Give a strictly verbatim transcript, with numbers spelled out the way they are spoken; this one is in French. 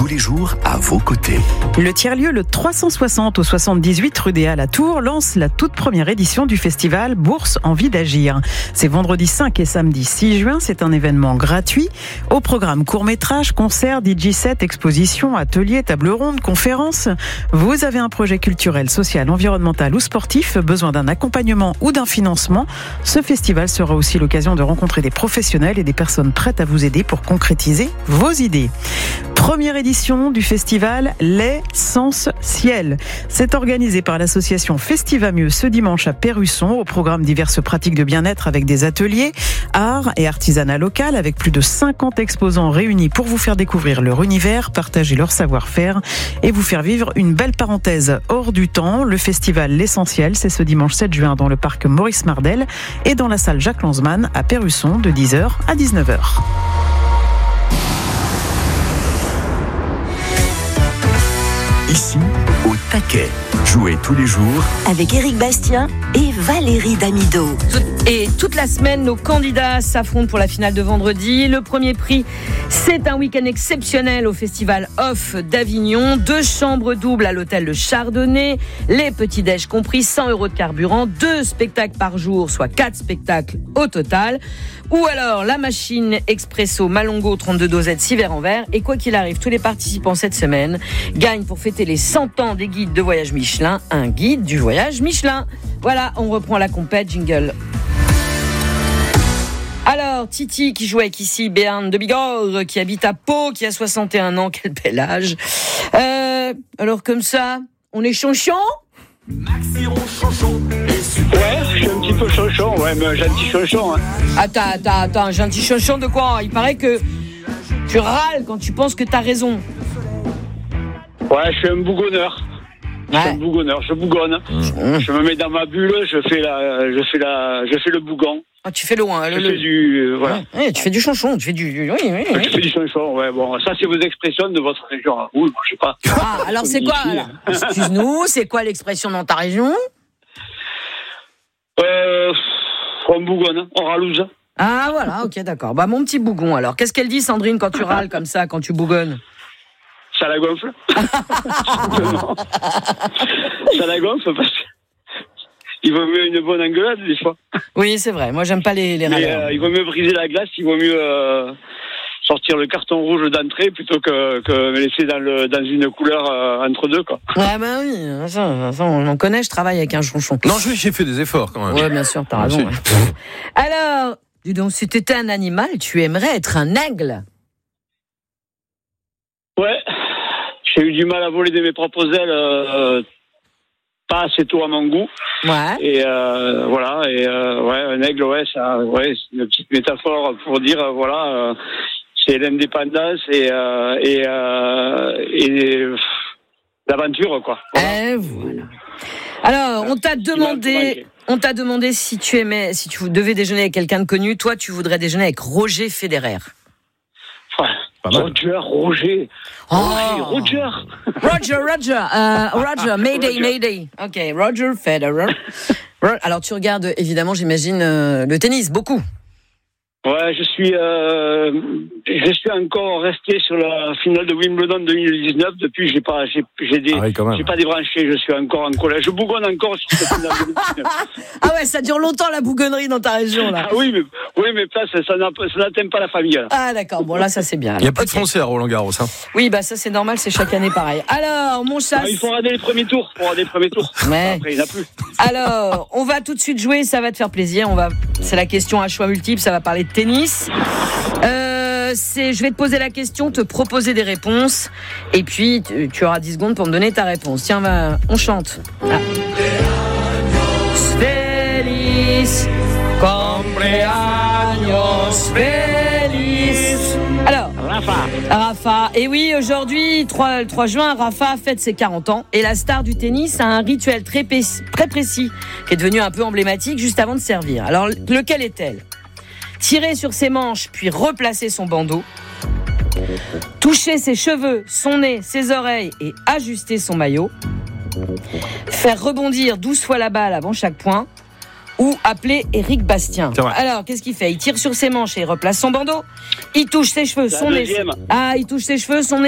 les jours à vos côtés. Le tiers-lieu, le trois cent soixante au soixante-dix-huit rue des Halles à Tours, lance la toute première édition du festival Bourse Envie d'agir. C'est vendredi cinq et samedi six juin. C'est un événement gratuit. Au programme court-métrage, concerts, D J set, expositions, ateliers, tables rondes, conférences. Vous avez un projet culturel, social, environnemental ou sportif, besoin d'un accompagnement ou d'un financement. Ce festival sera aussi l'occasion de rencontrer des professionnels et des personnes prêtes à vous aider pour concrétiser vos idées. Première édition du festival L'Essentiel. C'est organisé par l'association Festivamieux ce dimanche à Perrusson. Au programme diverses pratiques de bien-être avec des ateliers, art et artisanat local avec plus de cinquante exposants réunis pour vous faire découvrir leur univers, partager leur savoir-faire et vous faire vivre une belle parenthèse hors du temps. Le festival L'Essentiel, c'est ce dimanche sept juin dans le parc Maurice Mardel et dans la salle Jacques Lanzmann à Perrusson de dix heures à dix-neuf heures. Ici, au taquet. Jouez tous les jours avec Éric Bastien et Valérie Damido. Et toute la semaine, nos candidats s'affrontent pour la finale de vendredi. Le premier prix, c'est un week-end exceptionnel au Festival Off d'Avignon. Deux chambres doubles à l'hôtel Le Chardonnay. Les petits-déj compris, cent euros de carburant. Deux spectacles par jour, soit quatre spectacles au total. Ou alors la machine Expresso Malongo trente-deux dosettes six verres en verre. Et quoi qu'il arrive, tous les participants cette semaine gagnent pour fêter les cent ans des guides de voyage Michelin, un guide du voyage Michelin. Voilà, on reprend la compète, jingle. Alors, Titi qui joue avec ici Béarn de Bigorre, qui habite à Pau, qui a soixante et un ans, quel bel âge. Euh, alors comme ça, on est chonchon ? Ouais, je suis un petit peu chonchon, ouais, mais un gentil chonchon. Hein. Attends, attends, attends, un gentil chonchon de quoi ? Il paraît que tu râles quand tu penses que t'as raison. Ouais, je suis un bougonneur. Je suis Ouais. un bougonneur, je bougonne. Mmh. Je me mets dans ma bulle, je fais la, je fais la, je fais le bougon. Ah, tu fais le loin. Je Le, fais le... du, euh, voilà. Ouais, ouais, tu fais du chonchon, tu fais du... Oui, oui, oui. Je fais du chonchon, ouais, bon, ça c'est vos expressions de votre région. Oui, moi, je sais pas. Ah, alors c'est quoi alors ? Excuse-nous, c'est quoi l'expression dans ta région ? Euh, on bougonne, on ralouse. Ah voilà, ok, d'accord. Bah mon petit bougon alors. Qu'est-ce qu'elle dit Sandrine quand tu râles comme ça, quand tu bougonnes ? Ça la gonfle. Ça la gonfle parce qu'il vaut mieux une bonne engueulade des fois. Oui, c'est vrai. Moi, j'aime pas les, les Mais râleurs. euh, il vaut mieux briser la glace, il vaut mieux euh, sortir le carton rouge d'entrée plutôt que, que me laisser dans, le, dans une couleur euh, entre deux, quoi. Ouais, bah oui, ça, ça, on en connaît, je travaille avec un chonchon. Non, je- j'ai fait des efforts quand même. Ouais, bien sûr, t'as raison. Si. Ouais. Alors, dis donc, si t'étais un animal, tu aimerais être un aigle. Ouais, j'ai eu du mal à voler de mes propres ailes, euh, pas assez tôt à mon goût. Ouais. Et euh, voilà, et euh, ouais, un aigle, ouais, ça, ouais, c'est une petite métaphore pour dire, euh, voilà, euh, c'est l'indépendance et euh, et euh, et euh, l'aventure, quoi. Voilà. Et voilà. Alors, on t'a demandé, on t'a demandé si tu aimais, si tu devais déjeuner avec quelqu'un de connu. Toi, tu voudrais déjeuner avec Roger Federer. Ouais. Pas mal. Roger, Roger, Oh. Roger, Roger. Roger, Roger, euh, Roger, Mayday, Roger. Mayday. Ok, Roger Federer. Ro- Alors, tu regardes, évidemment, j'imagine, euh, le tennis, beaucoup. Ouais, je suis, euh, je suis encore resté sur la finale de Wimbledon deux mille dix-neuf. Depuis, j'ai pas, j'ai, j'ai des, Ah oui, quand même. j'ai pas débranché. Je suis encore en colère. Je bougonne encore sur cette finale de deux mille dix-neuf. Ah ouais, ça dure longtemps, la bougonnerie dans ta région, là. Ah oui, mais, oui, mais ça, ça, ça, n'a- ça n'atteint pas la famille, là. Ah d'accord, bon là ça c'est bien. Il n'y a alors. plus de Ok. Français à Roland-Garros. Hein. Oui, bah ça c'est normal, c'est chaque année pareil. Alors, mon chat. Ah, il faut rater les premiers tours. Il faut rater les premiers tours. Ouais. Après, il n'y en a plus. Alors, on va tout de suite jouer, ça va te faire plaisir. On va, c'est la question à choix multiple, ça va parler de tennis. Euh, c'est, je vais te poser la question, te proposer des réponses, et puis tu, tu auras dix secondes pour me donner ta réponse. Tiens, va, on chante. Ah. Feliz cumpleaños feliz. Alors, Rafa. Rafa, et oui, aujourd'hui, trois, le trois juin, Rafa fête ses quarante ans et la star du tennis a un rituel très, pé- très précis qui est devenu un peu emblématique juste avant de servir. Alors, lequel est-elle ? Tirer sur ses manches puis replacer son bandeau, toucher ses cheveux, son nez, ses oreilles et ajuster son maillot, faire rebondir douze fois la balle avant chaque point, ou appeler Éric Bastien. C'est vrai. Alors, qu'est-ce qu'il fait ? Il tire sur ses manches et il replace son bandeau. Il touche ses cheveux, La son nez. deuxième. Ah, il touche ses cheveux, son nez.